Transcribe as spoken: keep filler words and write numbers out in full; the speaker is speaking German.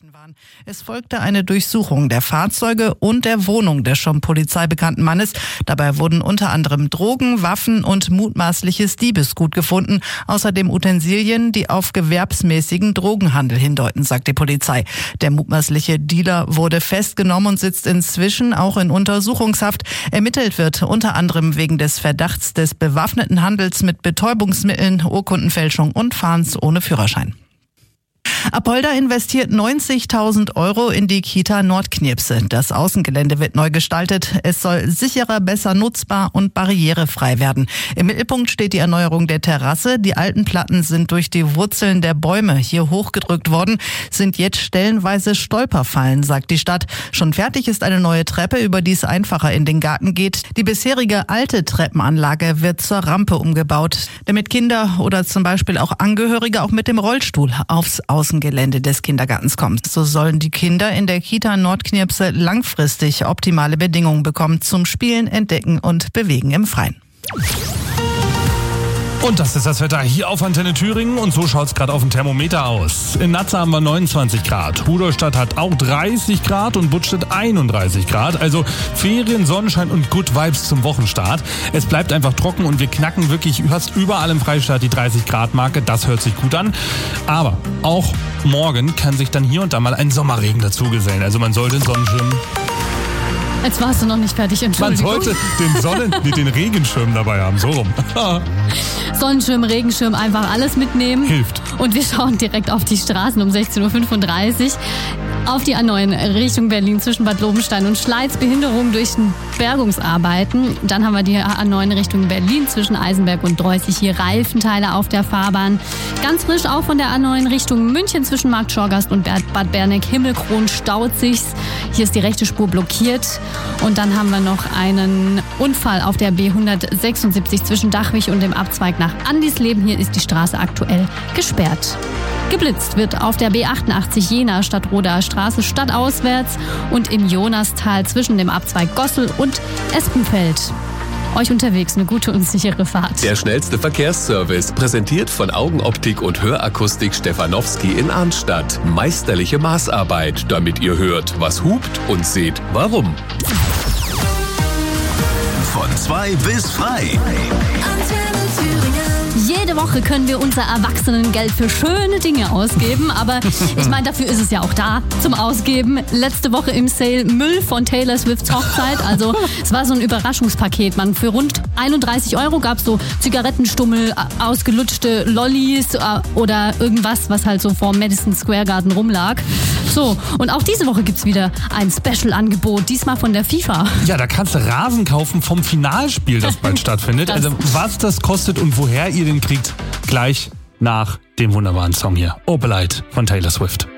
waren. Es folgte eine Durchsuchung der Fahrzeuge und der Wohnung des schon polizeibekannten Mannes. Dabei wurden unter anderem Drogen, Waffen und mutmaßliches Diebesgut gefunden. Außerdem Utensilien, die auf gewerbsmäßigen Drogenhandel hindeuten, sagt die Polizei. Der mutmaßliche Dealer wurde festgenommen und sitzt inzwischen auch in Untersuchungshaft. Ermittelt wird unter anderem wegen des Verdachts des bewaffneten Handels mit Betäubungsmitteln, Urkundenfälschung und Fahrens ohne Führerschein. Apolda investiert neunzigtausend Euro in die Kita Nordknirpse. Das Außengelände wird neu gestaltet. Es soll sicherer, besser nutzbar und barrierefrei werden. Im Mittelpunkt steht die Erneuerung der Terrasse. Die alten Platten sind durch die Wurzeln der Bäume hier hochgedrückt worden, sind jetzt stellenweise Stolperfallen, sagt die Stadt. Schon fertig ist eine neue Treppe, über die es einfacher in den Garten geht. Die bisherige alte Treppenanlage wird zur Rampe umgebaut, damit Kinder oder zum Beispiel auch Angehörige auch mit dem Rollstuhl aufs Außengelände des Kindergartens kommt. So sollen die Kinder in der Kita Nordknirpse langfristig optimale Bedingungen bekommen zum Spielen, Entdecken und Bewegen im Freien. Und das ist das Wetter hier auf Antenne Thüringen und so schaut es gerade auf dem Thermometer aus. In Natze haben wir neunundzwanzig Grad, Rudolstadt hat auch dreißig Grad und Buttstedt einunddreißig Grad. Also Ferien, Sonnenschein und Good Vibes zum Wochenstart. Es bleibt einfach trocken und wir knacken wirklich fast überall im Freistaat die dreißig Grad Marke. Das hört sich gut an. Aber auch morgen kann sich dann hier und da mal ein Sommerregen dazugesellen. Also man sollte den Sonnenschirm... Jetzt warst du noch nicht fertig, Entschuldigung. Man sollte den Sonnen, den Regenschirm dabei haben, so rum. Sonnenschirm, Regenschirm, einfach alles mitnehmen. Hilft. Und wir schauen direkt auf die Straßen um sechzehn Uhr fünfunddreißig. Auf die A neun Richtung Berlin zwischen Bad Lobenstein und Schleiz. Behinderung durch Bergungsarbeiten. Dann haben wir die A neun Richtung Berlin zwischen Eisenberg und Dreußig. Hier Reifenteile auf der Fahrbahn. Ganz frisch auch von der A neun Richtung München zwischen Markt Schorgast und Bad Berneck. Himmelkron staut sich's. Hier ist die rechte Spur blockiert. Und dann haben wir noch einen Unfall auf der B hundertsechsundsiebzig zwischen Dachwig und dem Abzweig nach Andisleben. Hier ist die Straße aktuell gesperrt. Geblitzt wird auf der B achtundachtzig Jena Stadtroder Straße stadtauswärts und im Jonastal zwischen dem Abzweig Gossel und Espenfeld. Euch unterwegs eine gute und sichere Fahrt. Der schnellste Verkehrsservice, präsentiert von Augenoptik und Hörakustik Stefanowski in Arnstadt. Meisterliche Maßarbeit, damit ihr hört, was hupt und seht, warum. Von zwei bis frei. Jede Woche können wir unser Erwachsenengeld für schöne Dinge ausgeben, aber ich meine, dafür ist es ja auch da zum Ausgeben. Letzte Woche im Sale Müll von Taylor Swifts Hochzeit, also es war so ein Überraschungspaket. Man, für rund einunddreißig Euro gab es so Zigarettenstummel, ausgelutschte Lollis oder irgendwas, was halt so vor Madison Square Garden rumlag. So, und auch diese Woche gibt's wieder ein Special-Angebot, diesmal von der FIFA. Ja, da kannst du Rasen kaufen vom Finalspiel, das bald stattfindet. Das also was das kostet und woher ihr den kriegt, gleich nach dem wunderbaren Song hier. Opalite von Taylor Swift.